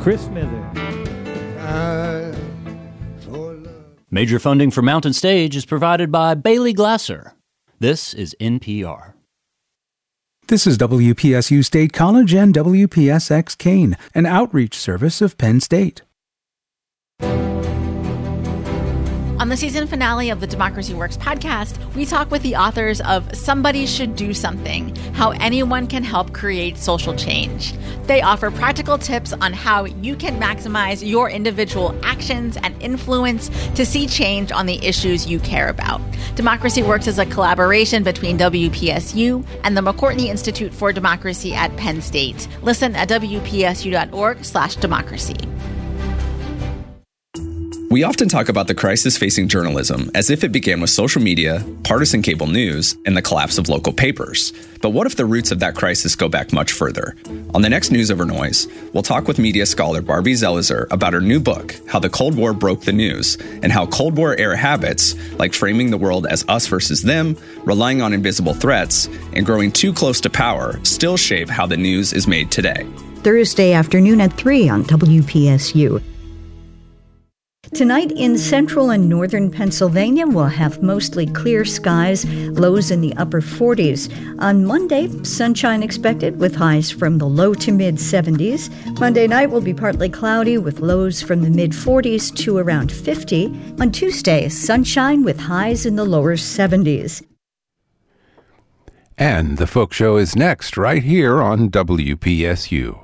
Chris Smithers. Major funding for Mountain Stage is provided by Bailey Glasser. This is NPR. This is WPSU State College and WPSX Kane, an outreach service of Penn State. On the season finale of the Democracy Works podcast, we talk with the authors of Somebody Should Do Something, How Anyone Can Help Create Social Change. They offer practical tips on how you can maximize your individual actions and influence to see change on the issues you care about. Democracy Works is a collaboration between WPSU and the McCourtney Institute for Democracy at Penn State. Listen at wpsu.org/democracy. We often talk about the crisis facing journalism as if it began with social media, partisan cable news, and the collapse of local papers. But what if the roots of that crisis go back much further? On the next News Over Noise, we'll talk with media scholar Barbie Zelizer about her new book, How the Cold War Broke the News, and how Cold War-era habits, like framing the world as us versus them, relying on invisible threats, and growing too close to power, still shape how the news is made today. Thursday afternoon at 3 on WPSU. Tonight in central and northern Pennsylvania, we'll have mostly clear skies, lows in the upper 40s. On Monday, sunshine expected with highs from the low to mid 70s. Monday night will be partly cloudy with lows from the mid 40s to around 50. On Tuesday, sunshine with highs in the lower 70s. And the Folk Show is next, right here on WPSU.